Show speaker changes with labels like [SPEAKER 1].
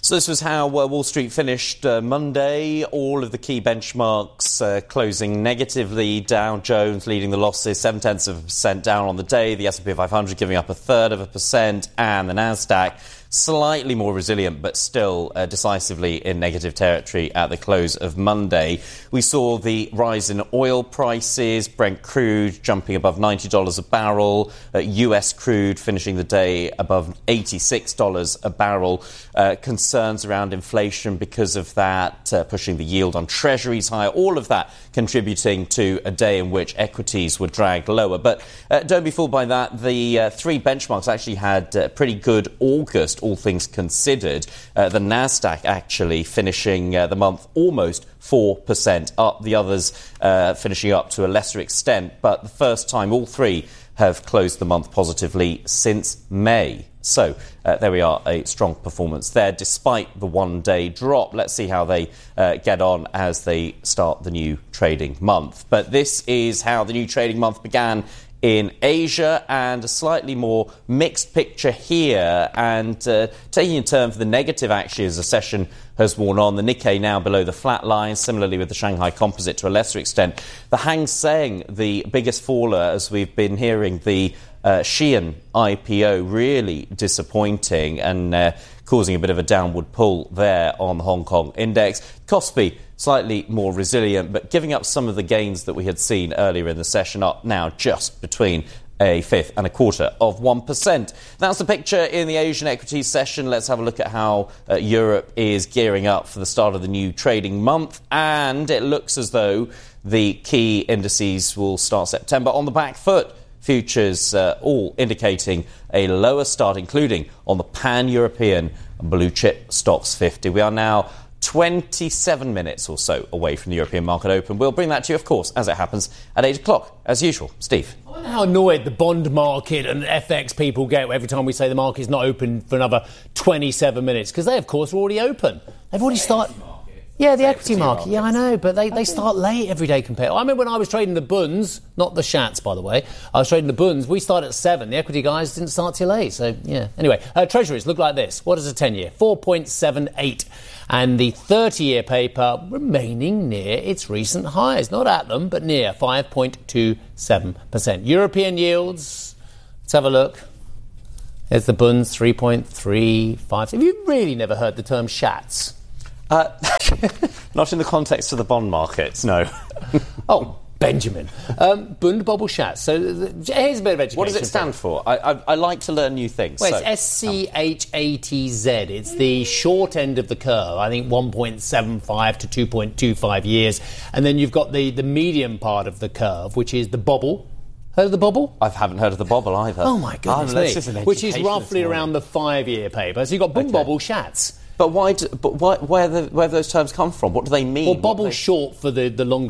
[SPEAKER 1] So this was how Wall Street finished Monday. All of the key benchmarks closing negatively. Dow Jones leading the losses, 0.7% down on the day. The S&P 500 giving up 0.33%, and the Nasdaq slightly more resilient, but still decisively in negative territory at the close of Monday. We saw the rise in oil prices, Brent crude jumping above $90 a barrel, US crude finishing the day above $86 a barrel. Concerns around inflation because of that, pushing the yield on treasuries higher, all of that contributing to a day in which equities were dragged lower. But don't be fooled by that. The three benchmarks actually had a pretty good August, all things considered. The Nasdaq actually finishing the month almost 4% up. The others finishing up to a lesser extent. But the first time all three have closed the month positively since May. So there we are, a strong performance there despite the one-day drop. Let's see how they get on as they start the new trading month. But this is how the new trading month began in Asia, and a slightly more mixed picture here. And taking a turn for the negative, actually, as the session has worn on. The Nikkei now below the flat line, similarly with the Shanghai Composite to a lesser extent. The Hang Seng, the biggest faller, as we've been hearing, the Shein IPO really disappointing and causing a bit of a downward pull there on the Hong Kong index. Kospi slightly more resilient, but giving up some of the gains that we had seen earlier in the session, up now just between a fifth and a quarter of 1%. That's the picture in the Asian equities session. Let's have a look at how Europe is gearing up for the start of the new trading month. And it looks as though the key indices will start September on the back foot. Futures all indicating a lower start, including on the pan-European blue chip Stoxx 50. We are now 27 minutes or so away from the European market open. We'll bring that to you, of course, as it happens at 8 o'clock, as usual. Steve.
[SPEAKER 2] I wonder how annoyed the bond market and FX people get every time we say the market's not open for another 27 minutes, because they, of course, are already open. They've already started. Yeah, the equity market. Yeah, I know, but they start late every day compared. I remember when I was trading the bunds, not the shats, by the way. I was trading the bunds. We started at 7. The equity guys didn't start till 8. So, yeah. Anyway, treasuries look like this. What is a 10-year? 4.78. And the 30-year paper remaining near its recent highs. Not at them, but near 5.27%. European yields, let's have a look. There's the bunds, 3.35. Have you really never heard the term shats?
[SPEAKER 1] Not in the context of the bond markets, no.
[SPEAKER 2] Oh, Benjamin. Bund Bobble Schatz. So here's a bit of education.
[SPEAKER 1] What does it stand for? I like to learn new things.
[SPEAKER 2] Well, it's SCHATZ. It's the short end of the curve. I think 1.75 to 2.25 years. And then you've got the medium part of the curve, which is the bobble. Heard of the bobble?
[SPEAKER 1] I haven't heard of the bobble either.
[SPEAKER 2] Oh, my goodness me. Which is roughly around the 5-year paper. So you've got Bund Bobble Schatz.
[SPEAKER 1] But where do those terms come from? What do they mean?
[SPEAKER 2] Well, bobble's short for the longer